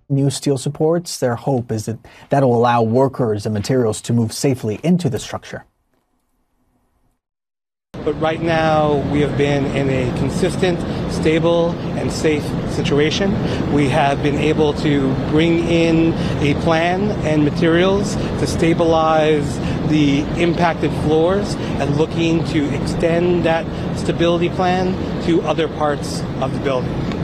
new steel supports. Their hope is that that'll allow workers and materials to move safely into the structure. But right now, we have been in a consistent, stable, and safe situation. We have been able to bring in a plan and materials to stabilize the impacted floors and looking to extend that stability plan to other parts of the building.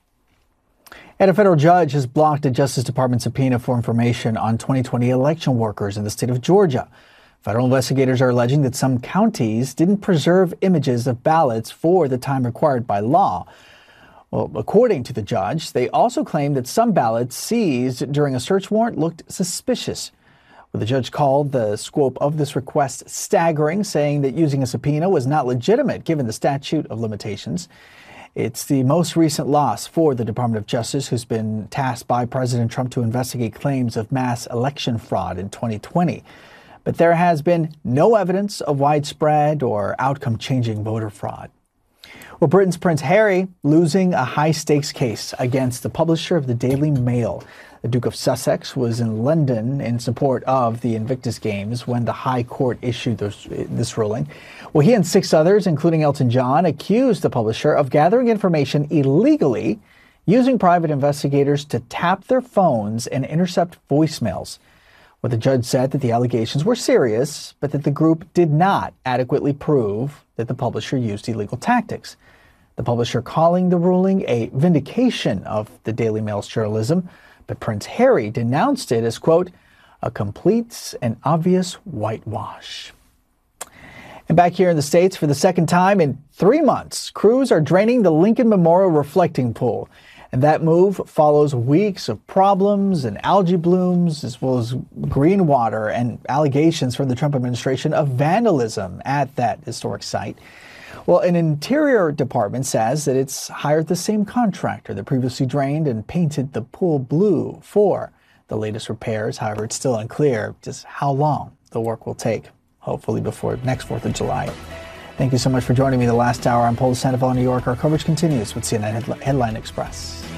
And a federal judge has blocked a Justice Department subpoena for information on 2020 election workers in the state of Georgia. Federal investigators are alleging that some counties didn't preserve images of ballots for the time required by law. Well, according to the judge, they also claim that some ballots seized during a search warrant looked suspicious. Well, the judge called the scope of this request staggering, saying that using a subpoena was not legitimate given the statute of limitations. It's the most recent loss for the Department of Justice, who's been tasked by President Trump to investigate claims of mass election fraud in 2020. But there has been no evidence of widespread or outcome-changing voter fraud. Well, Britain's Prince Harry losing a high-stakes case against the publisher of the Daily Mail. The Duke of Sussex was in London in support of the Invictus Games when the High Court issued this ruling. Well, he and 6 others, including Elton John, accused the publisher of gathering information illegally, using private investigators to tap their phones and intercept voicemails. Well, the judge said that the allegations were serious, but that the group did not adequately prove that the publisher used illegal tactics. The publisher calling the ruling a vindication of the Daily Mail's journalism, but Prince Harry denounced it as, quote, a complete and obvious whitewash. And back here in the States, for the second time in 3 months, crews are draining the Lincoln Memorial Reflecting Pool. And that move follows weeks of problems and algae blooms, as well as green water and allegations from the Trump administration of vandalism at that historic site. Well, an Interior Department says that it's hired the same contractor that previously drained and painted the pool blue for the latest repairs. However, it's still unclear just how long the work will take, hopefully before next 4th of July. Thank you so much for joining me the last hour. I'm Paul Sandoval in New York. Our coverage continues with CNN Headline Express.